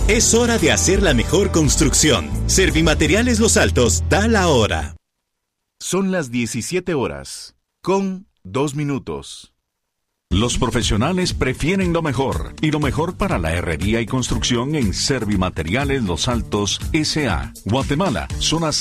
Es hora de hacer la mejor construcción. Servimateriales Los Altos da la hora. Son las 17 horas, con 2 minutos. Los profesionales prefieren lo mejor, y lo mejor para la herrería y construcción en Servimateriales Los Altos S.A. Guatemala, zona